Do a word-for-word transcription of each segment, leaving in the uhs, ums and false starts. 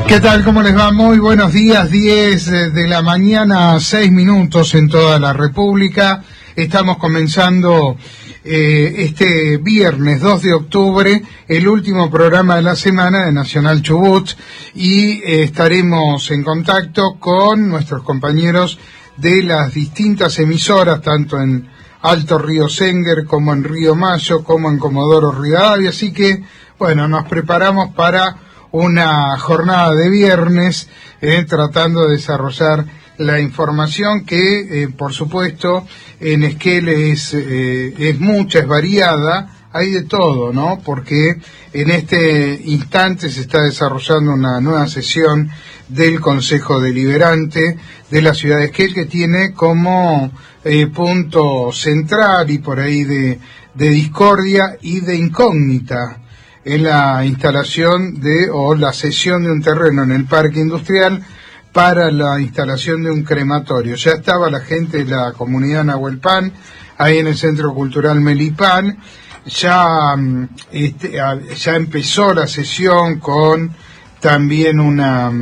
¿Qué tal? ¿Cómo les va? Muy buenos días, diez de la mañana, seis minutos en toda la República. Estamos comenzando eh, este viernes dos de octubre, el último programa de la semana de Nacional Chubut, y eh, estaremos en contacto con nuestros compañeros de las distintas emisoras, tanto en Alto Río Senguer, como en Río Mayo, como en Comodoro Rivadavia. Así que, bueno, nos preparamos para una jornada de viernes, eh, tratando de desarrollar la información que, eh, por supuesto, en Esquel es, eh, es mucha, es variada, hay de todo, ¿no? Porque en este instante se está desarrollando una nueva sesión del Consejo Deliberante de la ciudad de Esquel, que tiene como eh, punto central y por ahí de, de discordia y de incógnita en la instalación de, o la cesión de un terreno en el parque industrial para la instalación de un crematorio. Ya estaba la gente de la comunidad Nahuelpan ahí en el Centro Cultural Melipán, ya, este, ya empezó la sesión con también una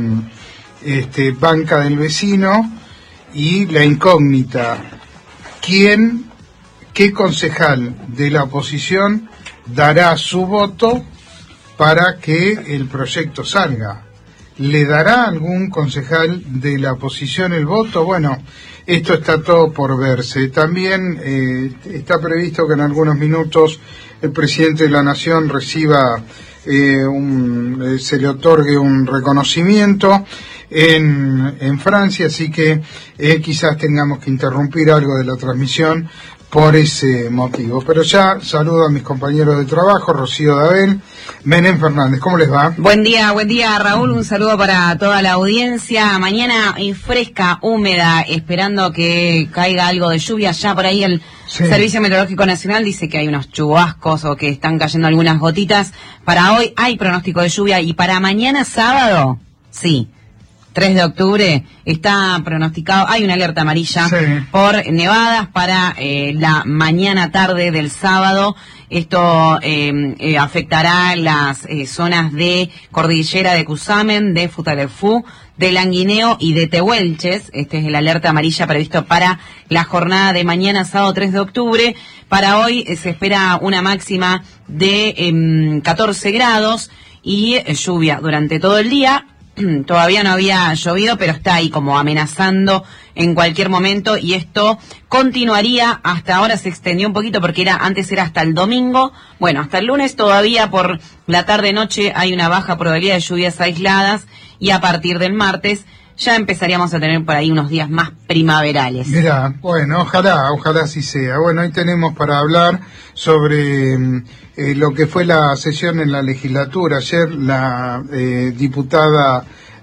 este, banca del vecino, y la incógnita: ¿quién, qué concejal de la oposición dará su voto para que el proyecto salga? ¿Le dará algún concejal de la oposición el voto? Bueno, esto está todo por verse. También eh, está previsto que en algunos minutos el presidente de la Nación reciba, eh, un, eh, se le otorgue un reconocimiento en, en Francia, así que eh, quizás tengamos que interrumpir algo de la transmisión por ese motivo. Pero ya saludo a mis compañeros de trabajo, Rocío Dabel, Menem Fernández. ¿Cómo les va? Buen día, buen día, Raúl. Un saludo para toda la audiencia. Mañana fresca, húmeda, esperando que caiga algo de lluvia. Ya por ahí el sí. Servicio Meteorológico Nacional dice que hay unos chubascos o que están cayendo algunas gotitas. Para hoy hay pronóstico de lluvia, y para mañana sábado, sí, tres de octubre, está pronosticado, hay una alerta amarilla sí. por nevadas para eh, la mañana tarde del sábado. Esto eh, eh, afectará las eh, zonas de Cordillera de Cusamen, de Futaleufú, de Languineo y de Tehuelches. Este es el alerta amarilla previsto para la jornada de mañana sábado tres de octubre. Para hoy eh, se espera una máxima de eh, catorce grados y eh, lluvia durante todo el día. Todavía no había llovido, pero está ahí como amenazando en cualquier momento, y esto continuaría. Hasta ahora se extendió un poquito porque era antes era hasta el domingo. Bueno, hasta el lunes todavía por la tarde-noche hay una baja probabilidad de lluvias aisladas, y a partir del martes ya empezaríamos a tener por ahí unos días más primaverales. Mirá, bueno, ojalá, ojalá así sea. Bueno, hoy tenemos para hablar sobre eh, lo que fue la sesión en la legislatura. Ayer la eh, diputada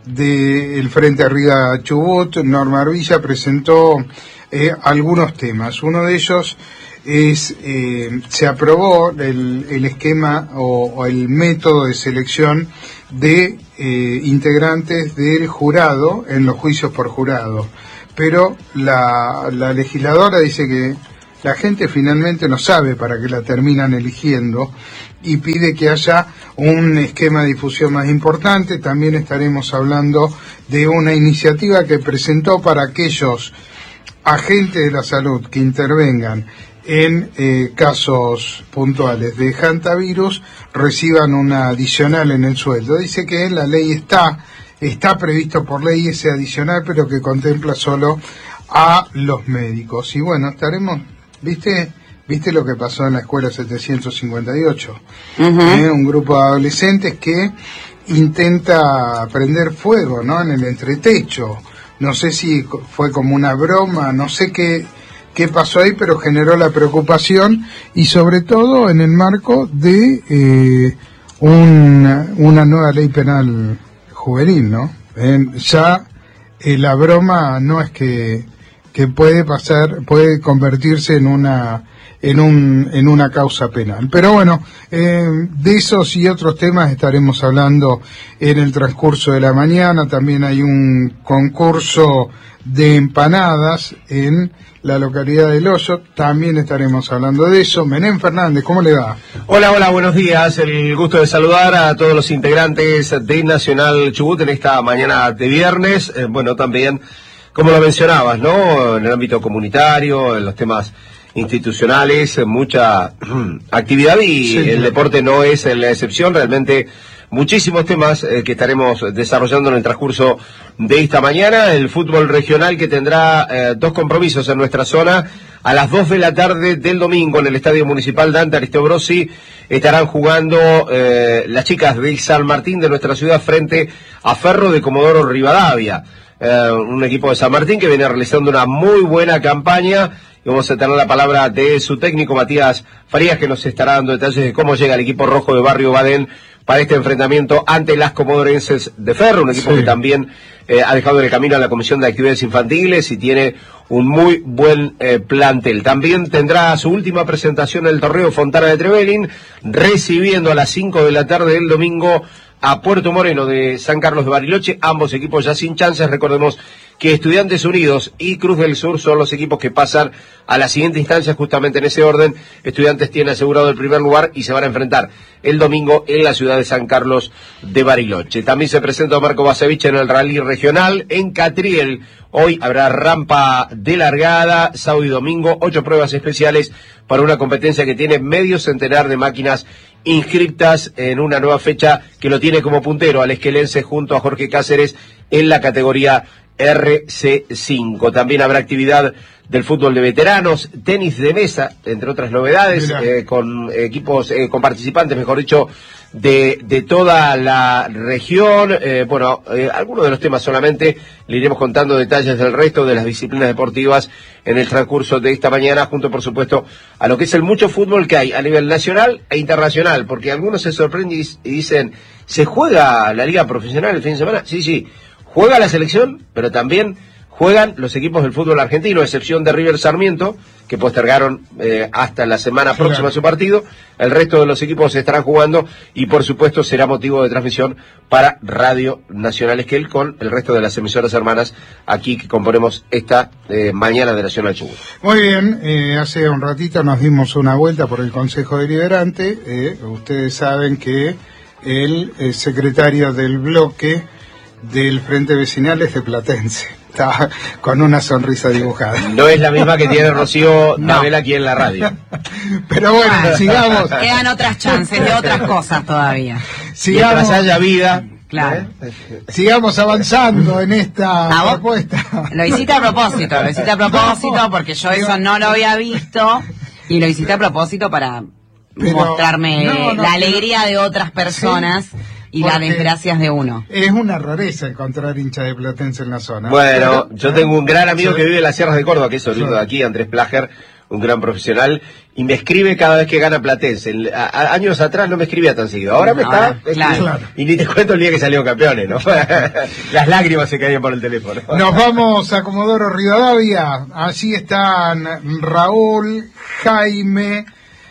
del Frente Arriba Chubut, Norma Arvilla, presentó eh, algunos temas. Uno de ellos es, eh, se aprobó el, el esquema o, o el método de selección de eh, integrantes del jurado en los juicios por jurado, pero la, la legisladora dice que la gente finalmente no sabe para qué la terminan eligiendo, y pide que haya un esquema de difusión más importante. También estaremos hablando de una iniciativa que presentó para aquellos agentes de la salud que intervengan en eh, casos puntuales de hantavirus, reciban una adicional en el sueldo. Dice que la ley está, está previsto por ley ese adicional, pero que contempla solo a los médicos. Y bueno, estaremos, ¿viste? ¿Viste lo que pasó en la escuela setecientos cincuenta y ocho? Uh-huh. ¿Eh? Un grupo de adolescentes que intenta prender fuego, ¿no? En el entretecho. No sé si fue como una broma, no sé qué qué pasó ahí, pero generó la preocupación, y sobre todo en el marco de eh, una, una nueva ley penal juvenil, ¿no? Eh, ya eh, la broma no es que, que puede pasar, puede convertirse en una en un en una causa penal. Pero bueno, eh, de esos y otros temas estaremos hablando en el transcurso de la mañana. También hay un concurso de empanadas en la localidad de Loyo, también estaremos hablando de eso. Menem Fernández, ¿cómo le va? Hola, hola, buenos días. El gusto de saludar a todos los integrantes de Nacional Chubut en esta mañana de viernes. Eh, bueno, también, como lo mencionabas, ¿no? En el ámbito comunitario, en los temas institucionales, mucha actividad y sí, el deporte no es la excepción. Realmente muchísimos temas eh, que estaremos desarrollando en el transcurso de esta mañana. El fútbol regional que tendrá eh, dos compromisos en nuestra zona. A las dos de la tarde del domingo en el Estadio Municipal Dante Aristeo Brossi estarán jugando eh, las chicas de San Martín de nuestra ciudad frente a Ferro de Comodoro Rivadavia. Eh, un equipo de San Martín que viene realizando una muy buena campaña. Y vamos a tener la palabra de su técnico Matías Farías, que nos estará dando detalles de cómo llega el equipo rojo de Barrio Badén para este enfrentamiento ante las comodorenses de Ferro, un equipo sí. que también eh, ha dejado en el camino a la Comisión de Actividades Infantiles y tiene un muy buen eh, plantel. También tendrá su última presentación en el torneo Fontana de Trevelin, recibiendo a las cinco de la tarde del domingo a Puerto Moreno de San Carlos de Bariloche, ambos equipos ya sin chances. Recordemos que Estudiantes Unidos y Cruz del Sur son los equipos que pasan a la siguiente instancia, justamente en ese orden. Estudiantes tiene asegurado el primer lugar y se van a enfrentar el domingo en la ciudad de San Carlos de Bariloche. También se presenta Marco Basevich en el rally regional en Catriel. Hoy habrá rampa de largada, sábado y domingo, ocho pruebas especiales para una competencia que tiene medio centenar de máquinas inscriptas en una nueva fecha que lo tiene como puntero al esquelense junto a Jorge Cáceres en la categoría R C cinco. También habrá actividad del fútbol de veteranos, tenis de mesa, entre otras novedades, eh, con equipos, eh, con participantes, mejor dicho, de, de toda la región. Eh, bueno, eh, algunos de los temas solamente, le iremos contando detalles del resto de las disciplinas deportivas en el transcurso de esta mañana, junto por supuesto a lo que es el mucho fútbol que hay a nivel nacional e internacional, porque algunos se sorprenden y dicen, ¿se juega la liga profesional el fin de semana? Sí, sí. Juega la selección, pero también juegan los equipos del fútbol argentino, a excepción de River Sarmiento, que postergaron eh, hasta la semana sí, próxima claro. su partido. El resto de los equipos estarán jugando y, por supuesto, será motivo de transmisión para Radio Nacional Esquel con el resto de las emisoras hermanas aquí que componemos esta eh, mañana de Nacional Chubut. Muy bien, eh, hace un ratito nos dimos una vuelta por el Consejo Deliberante. Eh, ustedes saben que el, el secretario del bloque del Frente Vecinal es de Platense. Está con una sonrisa dibujada. No es la misma que tiene Rocío Tabela no. aquí en la radio. Pero bueno, ah, sigamos. Quedan otras chances de otras cosas todavía. Sigamos. Mientras haya vida. Claro. ¿Eh? Sigamos avanzando en esta ¿A propuesta. Lo hiciste a propósito, lo hiciste a propósito porque yo eso no lo había visto y lo hiciste a propósito para Pero, mostrarme no, no, la alegría de otras personas. Sí. Y las desgracias de uno. Es una rareza encontrar hincha de Platense en la zona. Bueno, yo tengo un gran amigo que vive en las sierras de Córdoba, que es oriundo de aquí, Andrés Plager, un gran profesional, y me escribe cada vez que gana Platense. A, a, años atrás no me escribía tan seguido, ahora me está... Claro. claro. Y ni te cuento el día que salieron campeones, ¿no? Las lágrimas se caían por el teléfono. Nos vamos a Comodoro Rivadavia, allí están Raúl, Jaime,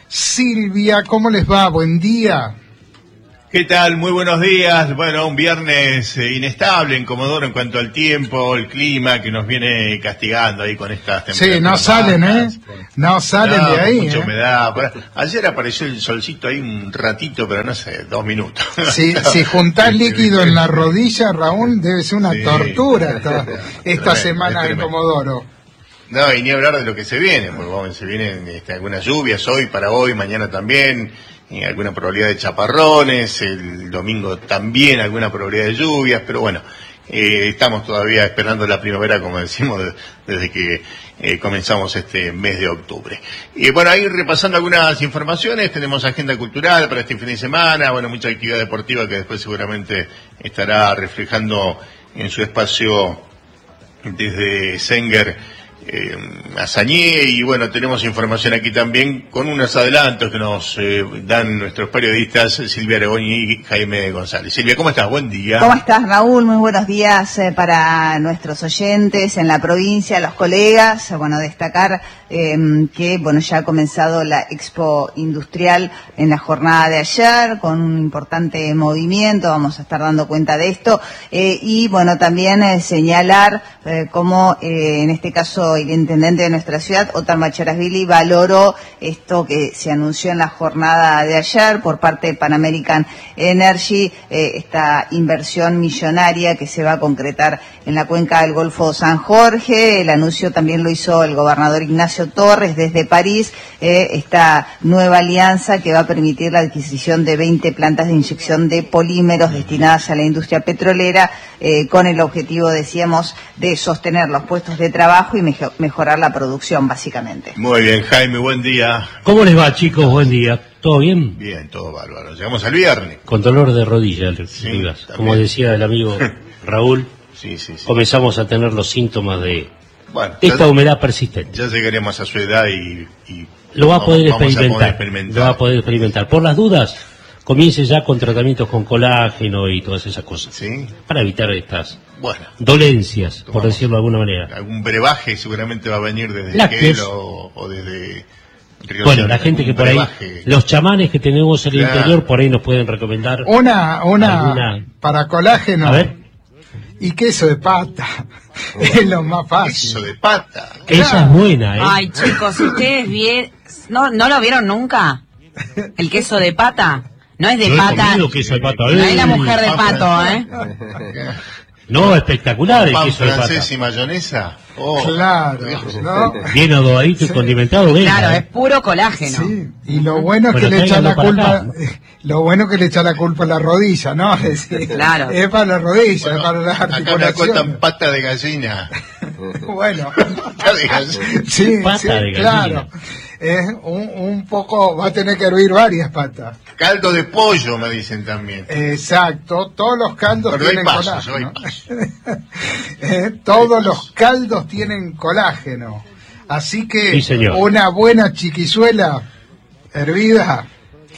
Silvia, ¿cómo les va? Buen día. ¿Qué tal? Muy buenos días. Bueno, un viernes eh, inestable en Comodoro en cuanto al tiempo, el clima que nos viene castigando ahí con estas temperaturas. Sí, no salen, ¿eh? No salen no, de ahí. Mucha ¿eh? humedad. Ayer apareció el solcito ahí un ratito, pero no sé, dos minutos. Si, si juntás líquido en la rodilla, Raúl, debe ser una sí, tortura esta, esta semana en Comodoro. No, y ni hablar de lo que se viene, porque bueno, se vienen este, algunas lluvias hoy, para hoy, mañana también. Y alguna probabilidad de chaparrones, el domingo también alguna probabilidad de lluvias, pero bueno, eh, estamos todavía esperando la primavera, como decimos, de, desde que eh, comenzamos este mes de octubre. Y bueno, ahí repasando algunas informaciones, tenemos agenda cultural para este fin de semana, bueno, mucha actividad deportiva que después seguramente estará reflejando en su espacio desde Senger eh, Azañé, y bueno, tenemos información aquí también con unos adelantos que nos eh, dan nuestros periodistas Silvia Aragón y Jaime González. Silvia, ¿cómo estás? Buen día. ¿Cómo estás, Raúl? Muy buenos días eh, para nuestros oyentes en la provincia, los colegas. Bueno, destacar eh, que bueno ya ha comenzado la Expo Industrial en la jornada de ayer con un importante movimiento, vamos a estar dando cuenta de esto, eh, y bueno, también eh, señalar eh, cómo eh, en este caso el intendente de nuestra ciudad, Óscar Macharasvili, valoró esto que se anunció en la jornada de ayer por parte de Pan American Energy, eh, esta inversión millonaria que se va a concretar en la cuenca del Golfo San Jorge. El anuncio también lo hizo el gobernador Ignacio Torres desde París, eh, esta nueva alianza que va a permitir la adquisición de veinte plantas de inyección de polímeros destinadas a la industria petrolera, eh, con el objetivo, decíamos, de sostener los puestos de trabajo y mejo- mejorar la producción, básicamente. Muy bien, Jaime, buen día. ¿Cómo les va, chicos? Buen día. ¿Todo bien? Bien, todo bárbaro. Llegamos al viernes. Con dolor de rodilla, Sí, Rivas. también. Como decía el amigo Raúl, Sí, sí, sí. comenzamos a tener los síntomas de Bueno, esta ya, humedad persistente. ya llegaremos a su edad y... y Lo va a vamos- poder vamos experimentar. experimentar. Lo va a poder experimentar. Por las dudas, comience ya con tratamientos con colágeno y todas esas cosas. Sí, Para evitar estas bueno. dolencias, por Tomamos. decirlo de alguna manera. Algún brebaje seguramente va a venir desde Lácteos. Esquel o, o desde Río Bueno, Negro, la gente que algún por ahí, brebaje. los chamanes que tenemos en el Claro. interior, por ahí nos pueden recomendar. Una, una Alguna- para colágeno A ver, y queso de pata. Es lo más fácil. Queso de pata. esa es buena, ¿eh? Ay, chicos, ustedes vieron, ¿no, ¿no lo vieron nunca? ¿El queso de pata? No es de Yo he pata. comido queso de pata, No es la ¡eh! mujer de pato, ¿eh? No, espectacular el Pan queso de pata. francés y mayonesa. Oh, Claro, Dios. ¿no? Bien adobadito y Sí. condimentado, venga. Claro, ¿eh? es puro colágeno. Sí, y lo bueno es que Bueno, le echa la tráiganlo para culpa, lo bueno es que le echa la culpa a la rodilla, ¿no? Es, decir, Claro. es para la rodilla, Bueno, es para las acá me articulaciones. cuentan pata de gallina. Bueno, Pata de gallina. sí, Pata sí, de gallina. claro. Es un, un poco, va a tener que hervir varias patas. Caldo de pollo, me dicen también. Exacto, todos los caldos Pero hay tienen pasos, hay colágeno. pasos. Eh, todos los caldos tienen colágeno. Así que Sí, señor. una buena chiquizuela hervida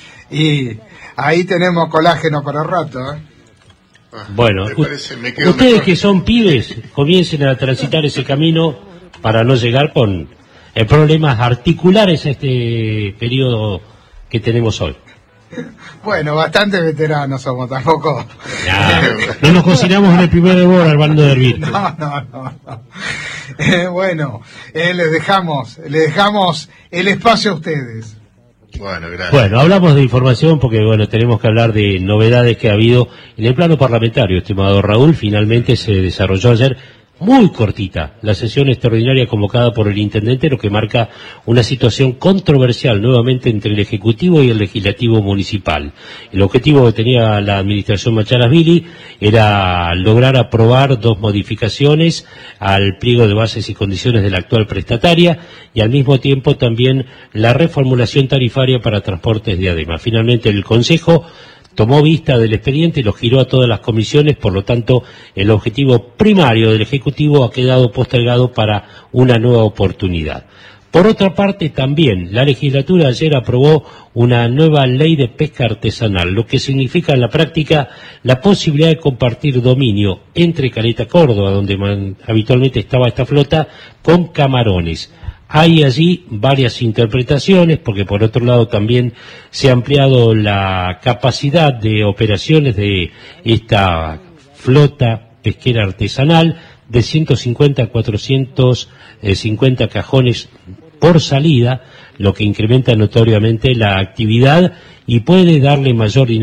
y ahí tenemos colágeno para rato. ¿eh? Bueno, Me u- parece- me quedo ustedes mejor. que son pibes, comiencen a transitar ese camino para no llegar con eh, problemas articulares a este periodo que tenemos hoy. Bueno, bastante veteranos somos, tampoco. Ya, no nos cocinamos en el primer hervor hablando de hervir. No, no, no. no. Eh, bueno, eh, les dejamos, les dejamos el espacio a ustedes. Bueno, gracias. Bueno, hablamos de información porque, bueno, tenemos que hablar de novedades que ha habido en el plano parlamentario, estimado Raúl. Finalmente se desarrolló ayer, muy cortita, la sesión extraordinaria convocada por el intendente, lo que marca una situación controversial nuevamente entre el Ejecutivo y el Legislativo Municipal. El objetivo que tenía la administración Macharasvili era lograr aprobar dos modificaciones al pliego de bases y condiciones de la actual prestataria y al mismo tiempo también la reformulación tarifaria para transportes de ADEMA. Finalmente el Consejo tomó vista del expediente y lo giró a todas las comisiones, por lo tanto, el objetivo primario del Ejecutivo ha quedado postergado para una nueva oportunidad. Por otra parte, también la legislatura ayer aprobó una nueva ley de pesca artesanal, lo que significa en la práctica la posibilidad de compartir dominio entre Caleta Córdoba, donde man- habitualmente estaba esta flota, con Camarones. Hay allí varias interpretaciones, porque por otro lado también se ha ampliado la capacidad de operaciones de esta flota pesquera artesanal de ciento cincuenta a cuatrocientos cincuenta cajones por salida, lo que incrementa notoriamente la actividad y puede darle mayor